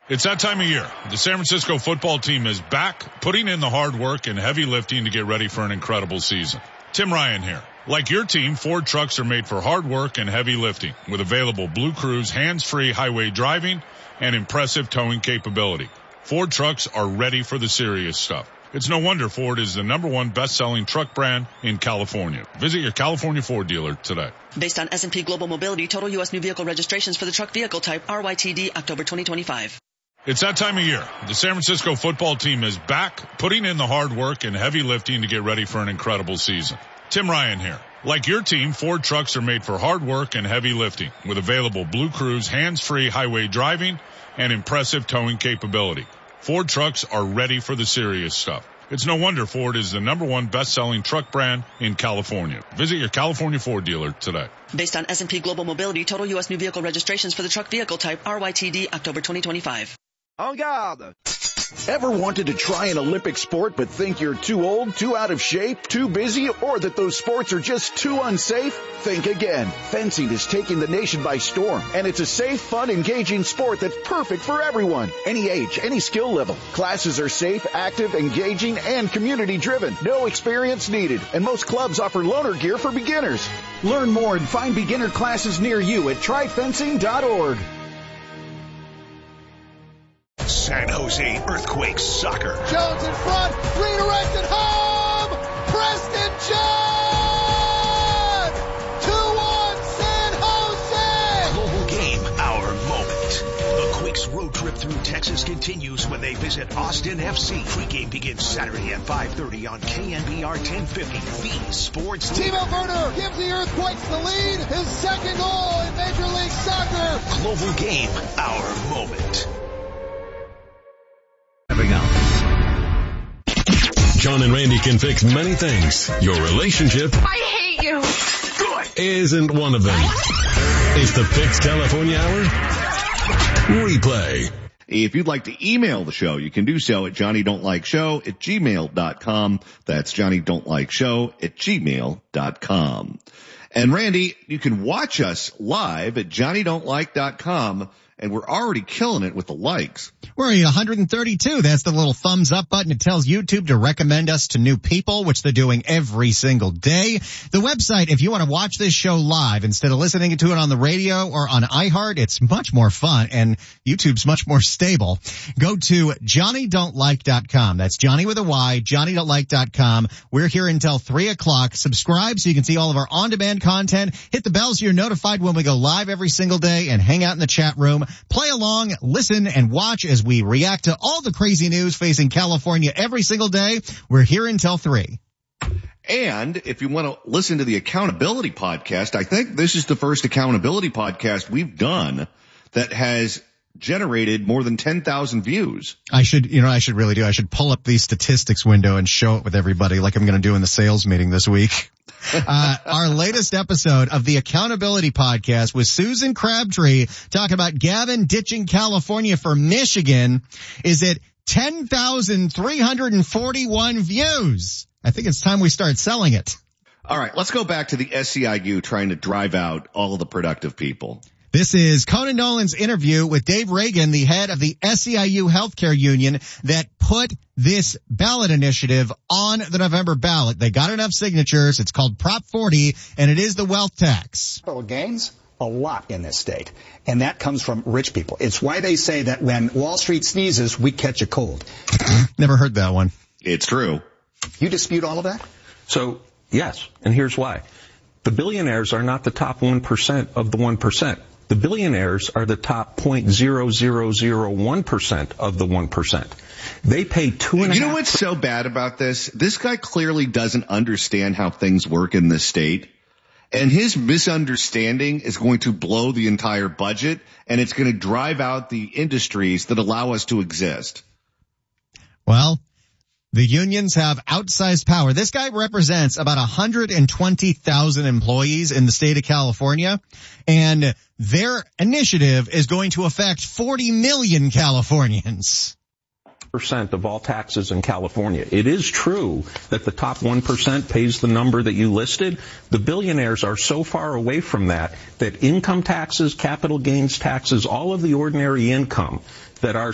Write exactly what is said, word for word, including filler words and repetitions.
It's that time of year. The San Francisco football team is back, putting in the hard work and heavy lifting to get ready for an incredible season. Tim Ryan here. Like your team, Ford trucks are made for hard work and heavy lifting with available Blue Cruise hands-free highway driving and impressive towing capability. Ford trucks are ready for the serious stuff. It's no wonder Ford is the number one best-selling truck brand in California. Visit your California Ford dealer today. Based on S and P Global Mobility, total U S new vehicle registrations for the truck vehicle type R Y T D October twenty twenty-five. It's that time of year. The San Francisco football team is back, putting in the hard work and heavy lifting to get ready for an incredible season. Tim Ryan here. Like your team, Ford trucks are made for hard work and heavy lifting with available Blue Cruise hands-free highway driving and impressive towing capability. Ford trucks are ready for the serious stuff. It's no wonder Ford is the number one best-selling truck brand in California. Visit your California Ford dealer today. Based on S and P Global Mobility, total U S new vehicle registrations for the truck vehicle type R Y T D October twenty twenty-five. En garde! Ever wanted to try an Olympic sport but think you're too old, too out of shape, too busy, or that those sports are just too unsafe? Think again. Fencing is taking the nation by storm, and it's a safe, fun, engaging sport that's perfect for everyone. Any age, any skill level. Classes are safe, active, engaging, and community-driven. No experience needed, and most clubs offer loaner gear for beginners. Learn more and find beginner classes near you at try fencing dot org. San Jose Earthquakes soccer. Jones in front, redirected home. Preston John. two one San Jose. Global game, our moment. The Quakes road trip through Texas continues when they visit Austin F C. Pre-game begins Saturday at five thirty on K N B R ten fifty. The Sports Timo Werner gives the Earthquakes the lead. His second goal in Major League Soccer. Global game, our moment. John and Randy can fix many things. Your relationship I hate you. Good. isn't one of them. It's the Fix California Hour replay. If you'd like to email the show, you can do so at Johnny Don't Like Show at gmail dot com. That's Johnny Don't Like Show at gmail dot com. And Randy, you can watch us live at Johnny Don't Like dot com. And we're already killing it with the likes. We're at one hundred thirty-two. That's the little thumbs up button. It tells YouTube to recommend us to new people, which they're doing every single day. The website, if you want to watch this show live instead of listening to it on the radio or on iHeart, it's much more fun and YouTube's much more stable. Go to Johnny Don't Like dot com. That's Johnny with a Y, Johnny Don't Like dot com. We're here until three o'clock. Subscribe so you can see all of our on-demand content. Hit the bell so you're notified when we go live every single day, and hang out in the chat room. Play along, listen, and watch as we react to all the crazy news facing California every single day. We're here until three. And if you want to listen to the accountability podcast, I think this is the first accountability podcast we've done that has generated more than ten thousand views. I should, you know, I should really do. I should pull up the statistics window and show it with everybody like I'm going to do in the sales meeting this week. Uh, our latest episode of the Accountability Podcast with Susan Crabtree talking about Gavin ditching California for Michigan is at ten thousand three hundred forty-one views. I think it's time we start selling it. All right, let's go back to the S C I U trying to drive out all of the productive people. This is Conan Nolan's interview with Dave Reagan, the head of the S C I U Healthcare Union that put this ballot initiative on the November ballot. They got enough signatures. It's called Prop forty, and it is the wealth tax. Capital gains, a lot in this state, and that comes from rich people. It's why they say that when Wall Street sneezes, we catch a cold. Never heard that one. It's true. You dispute all of that? So, yes, and here's why. The billionaires are not the top one percent of the one percent. The billionaires are the top zero point zero zero zero one percent of the one percent. They pay two and a half. You know what's so bad about this? This guy clearly doesn't understand how things work in this state. And his misunderstanding is going to blow the entire budget, and it's going to drive out the industries that allow us to exist. Well, the unions have outsized power. This guy represents about one hundred twenty thousand employees in the state of California, and their initiative is going to affect forty million Californians. Percent of all taxes in California. It is true that the top one percent pays the number that you listed. The billionaires are so far away from that that income taxes, capital gains taxes, all of the ordinary income that our